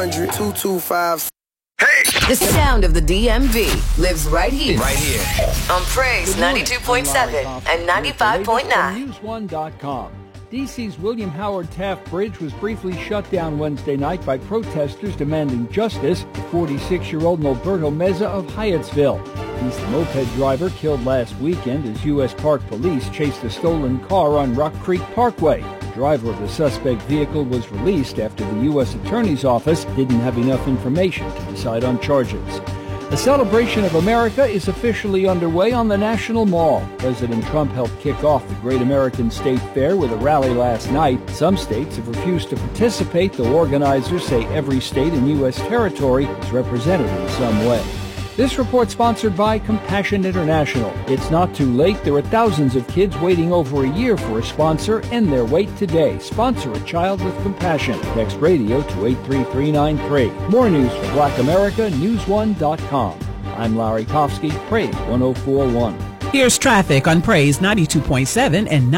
225. Hey! The sound of the DMV lives right here. Right here. On Praise 92.7 and 95.9. News1.com. D.C.'s William Howard Taft Bridge was briefly shut down Wednesday night by protesters demanding justice for 46-year-old Norberto Meza of Hyattsville. He's the moped driver killed last weekend as U.S. Park Police chased a stolen car on Rock Creek Parkway. The driver of the suspect vehicle was released after the U.S. Attorney's Office didn't have enough information to decide on charges. The celebration of America is officially underway on the National Mall. President Trump helped kick off the Great American State Fair with a rally last night. Some states have refused to participate, though organizers say every state and U.S. territory is represented in some way. This report sponsored by Compassion International. It's not too late. There are thousands of kids waiting over a year for a sponsor. End their wait today. Sponsor a child with compassion. Text radio to 83393. More news for Black America, News1.com. I'm Larry Kofsky, Praise 1041. Here's traffic on Praise 92.7 and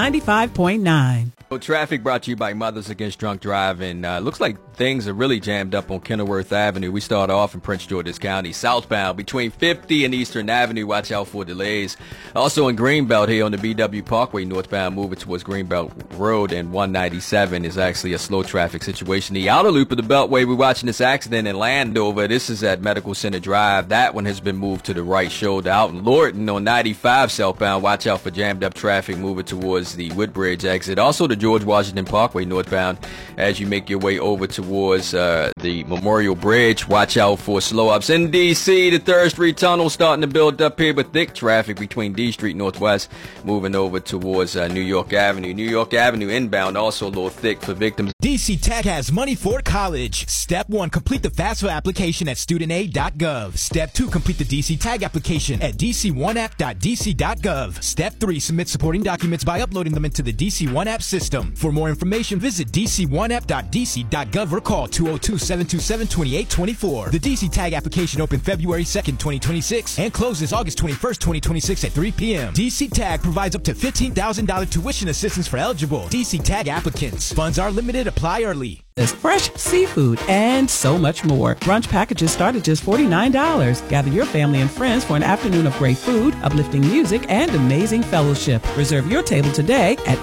95.9. Traffic brought to you by Mothers Against Drunk Driving. Looks like things are really jammed up on Kenilworth Avenue. We start off in Prince George's County, southbound between 50 and Eastern Avenue. Watch out for delays. Also in Greenbelt here on the BW Parkway, northbound moving towards Greenbelt Road, and 197 is actually a slow traffic situation. The outer loop of the Beltway, we're watching this accident in Landover. This is at Medical Center Drive. That one has been moved to the right shoulder. Out in Lorton on 95 southbound, watch out for jammed up traffic moving towards the Woodbridge exit. Also the George Washington Parkway northbound as you make your way over towards the Memorial Bridge. Watch out for slow ups in D.C. The 3rd Street Tunnel starting to build up here, but thick traffic between D Street Northwest moving over towards New York Avenue. New York Avenue inbound also a little thick for victims. DC Tech has money for college. Step 1, complete the FAFSA application at studentaid.gov. Step 2, complete the DC Tag application at dc1app.dc.gov. Step 3, submit supporting documents by uploading them into the DC One App system. For more information, visit dc1app.dc.gov or call 202-727-2824. The DC Tag application opened February 2nd, 2026 and closes August 21st, 2026 at 3 p.m. DC Tag provides up to $15,000 tuition assistance for eligible DC Tag applicants. Funds are limited. Apply early. There's fresh seafood and so much more. Brunch packages start at just $49. Gather your family and friends for an afternoon of great food, uplifting music, and amazing fellowship. Reserve your table today at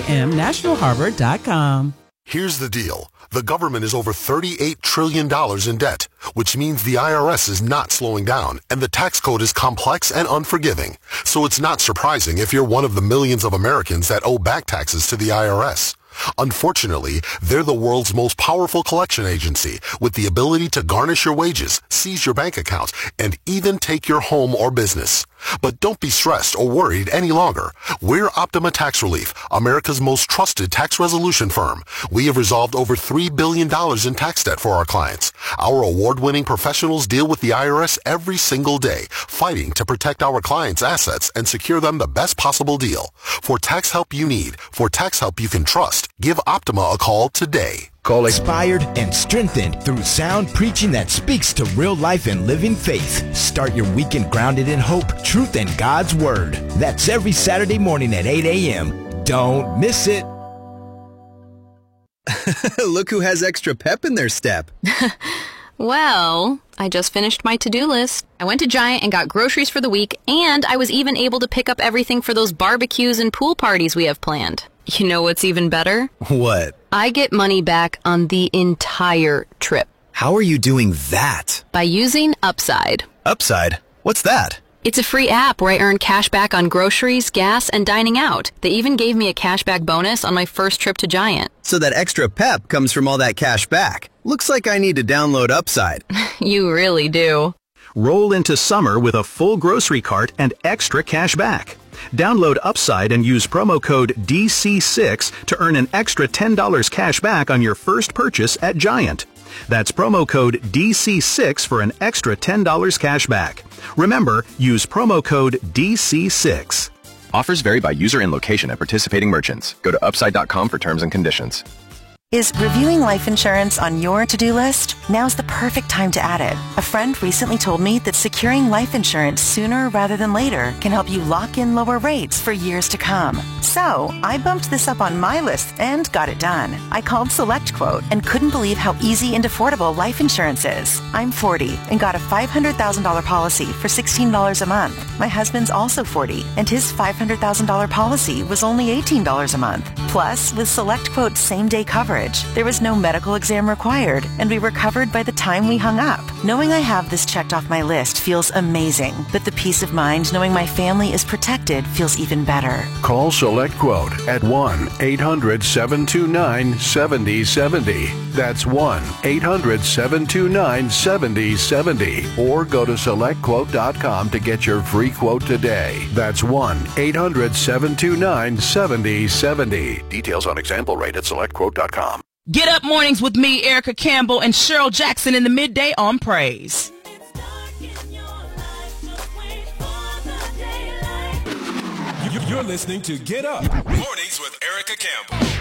mgmnationalharbor.com. Here's the deal. The government is over $38 trillion in debt, which means the IRS is not slowing down, and the tax code is complex and unforgiving. So it's not surprising if you're one of the millions of Americans that owe back taxes to the IRS. Unfortunately, they're the world's most powerful collection agency with the ability to garnish your wages, seize your bank accounts, and even take your home or business. But don't be stressed or worried any longer. We're Optima Tax Relief, America's most trusted tax resolution firm. We have resolved over $3 billion in tax debt for our clients. Our award-winning professionals deal with the IRS every single day, fighting to protect our clients' assets and secure them the best possible deal. For tax help you need, for tax help you can trust, give Optima a call today. Call inspired and strengthened through sound preaching that speaks to real life and living faith. Start your weekend grounded in hope, truth, and God's Word. That's every Saturday morning at 8 a.m. Don't miss it. Look who has extra pep in their step. Well, I just finished my to-do list. I went to Giant and got groceries for the week, and I was even able to pick up everything for those barbecues and pool parties we have planned. You know what's even better? What? I get money back on the entire trip. How are you doing that? By using Upside. Upside? What's that? It's a free app where I earn cash back on groceries, gas, and dining out. They even gave me a cashback bonus on my first trip to Giant. So that extra pep comes from all that cash back. Looks like I need to download Upside. You really do. Roll into summer with a full grocery cart and extra cash back. Download Upside and use promo code DC6 to earn an extra $10 cash back on your first purchase at Giant. That's promo code DC6 for an extra $10 cash back. Remember, use promo code DC6. Offers vary by user and location at participating merchants. Go to upside.com for terms and conditions. Is reviewing life insurance on your to-do list? Now's the perfect time to add it. A friend recently told me that securing life insurance sooner rather than later can help you lock in lower rates for years to come. So, I bumped this up on my list and got it done. I called SelectQuote and couldn't believe how easy and affordable life insurance is. I'm 40 and got a $500,000 policy for $16 a month. My husband's also 40 and his $500,000 policy was only $18 a month. Plus, with SelectQuote's same-day coverage, there was no medical exam required, and we were covered by the time we hung up. Knowing I have this checked off my list feels amazing, but the peace of mind knowing my family is protected feels even better. Call SelectQuote at 1-800-729-7070. That's 1-800-729-7070. Or go to SelectQuote.com to get your free quote today. That's 1-800-729-7070. Details on example rate at SelectQuote.com. Get Up Mornings with me, Erica Campbell, and Cheryl Jackson in the midday on Praise. You're listening to Get Up Mornings with Erica Campbell.